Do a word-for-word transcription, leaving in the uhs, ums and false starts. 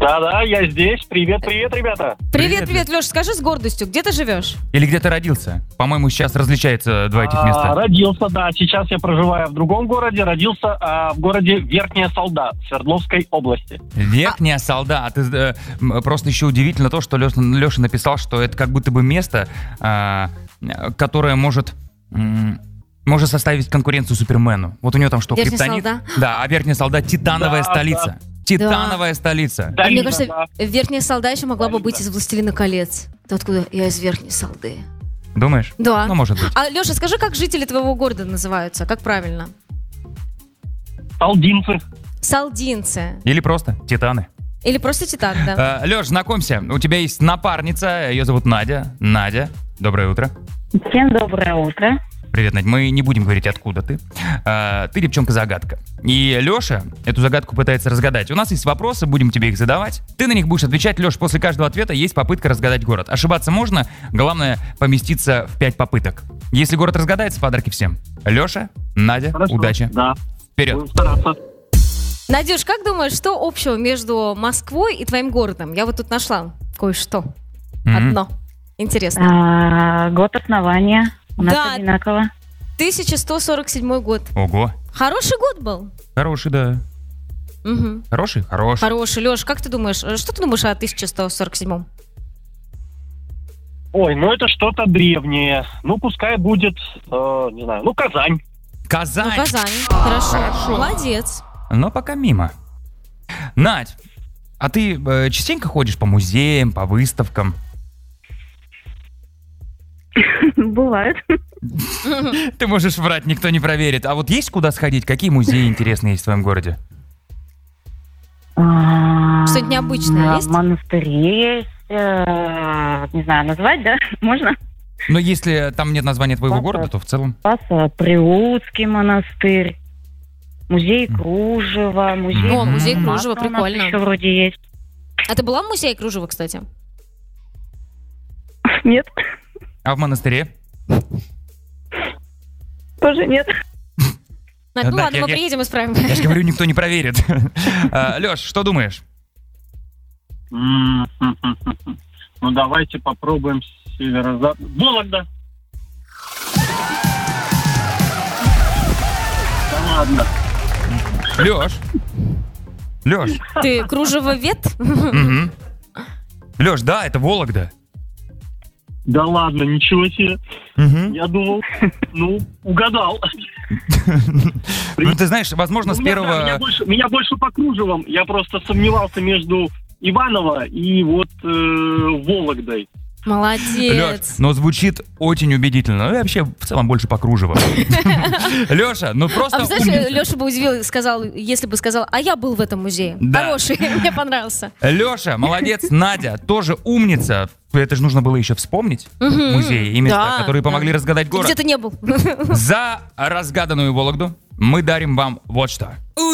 Да-да, я здесь. Привет, привет, ребята. Привет, Привет, привет, Леш, скажи с гордостью, где ты живешь? Или где ты родился? По-моему, сейчас различается два этих А, места. родился, да. Сейчас я проживаю в другом городе. Родился а, в городе Верхняя Салда Свердловской области. Верхняя Салда. А ты, э, м, просто еще удивительно то, что Леша, Леша написал, что это как будто бы место, а, которое может... м, может составить конкуренцию Супермену. Вот у него там что, Верхняя криптонит? Салда? Да, а Верхняя Салда — титановая Да, столица. Титановая столица. Да, А мне Лиза, кажется, да. Верхняя Салда еще могла бы Да, быть Лиза. из «Властелина колец». Ты откуда? Я из Верхней Салды. Думаешь? Да. Ну, может быть. А, Леша, скажи, как жители твоего города называются? Как правильно? Салдинцы. Салдинцы. Или просто титаны. Или просто титан, да. Леш, знакомься, у тебя есть напарница, ее зовут Надя. Надя, доброе утро. Всем доброе утро. Привет, Надь, мы не будем говорить, откуда ты. А, ты девчонка-загадка. И Леша эту загадку пытается разгадать. У нас есть вопросы, будем тебе их задавать. Ты на них будешь отвечать. Леш, после каждого ответа есть попытка разгадать город. Ошибаться можно, главное поместиться в пять попыток. Если город разгадается, подарки всем. Леша, Надя, Хорошо. удачи. Да. Вперед. Будем стараться. Надюш, как думаешь, что общего между Москвой и твоим городом? Я вот тут нашла кое-что. Мгм. Одно. Интересно. А, год основания. У нас Да. одинаково. тысяча сто сорок седьмой год. Ого. Хороший год был. Хороший, да. Мгм. Хороший? Хороший. Хороший. Леш, как ты думаешь, э, что ты думаешь о тысяча сто сорок седьмом? Ой, ну это что-то древнее. Ну, пускай будет, э, не знаю, ну, Казань. Казань. Ну, Казань. Хорошо. Хорошо. Молодец. Но пока мимо. Надь, а ты э, частенько ходишь по музеям, по выставкам? Бывает. Ты можешь врать, никто не проверит. А вот есть куда сходить? Какие музеи интересные есть в твоем городе? А, Что-нибудь необычное на есть? монастыре есть. э, Не знаю, назвать, да? Можно? Но если там нет названия твоего Спасо. города, то в целом... Спасо-Приутский монастырь. Музей кружева. Музей О, музей Мамонта кружева, у нас прикольно. еще вроде есть. А ты была в музее кружева, кстати? Нет, А в монастыре? тоже нет. Надь, Да, ну ладно, я- мы я- приедем, исправим. Я же говорю, никто не проверит. Леш, что думаешь? М, хм, хм, хм, хм. Ну, давайте попробуем северо-запад. Вологда. Да ладно. Леш? Леш? Ты кружевовед? Леш, да, это Вологда. Да ладно, ничего себе. Мгм. Я думал, ну, угадал. Ну, ты знаешь, возможно, с Ну, меня, да, меня, первого... больше, меня больше по кружевам. Я просто сомневался между Иваново и вот э, Вологдой. Леш, Молодец. но звучит очень убедительно. Ну, и вообще, в целом, больше по кружеву. Леша, ну просто А представляешь, умница. Леша бы удивил, сказал, если бы сказал, а я был в этом музее. Да. Хороший, мне понравился. Леша, молодец, Надя, тоже умница. Это же нужно было еще вспомнить. Мгм. Музеи и места, Да, которые помогли да. разгадать Ты город. где-то не был. За разгаданную Вологду мы дарим вам вот что.